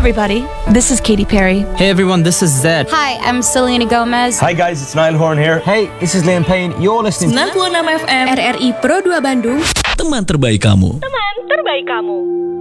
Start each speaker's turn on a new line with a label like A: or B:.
A: everybody, this is Katy Perry.
B: Hey everyone, this is Zed.
C: Hi, I'm Selena Gomez.
D: Hi guys, it's Niall Horn here.
E: Hey, this is Liam Payne. You're listening to
F: 96 FM
A: RRI Pro 2 Bandung.
G: Teman terbaik kamu.
H: Teman terbaik kamu.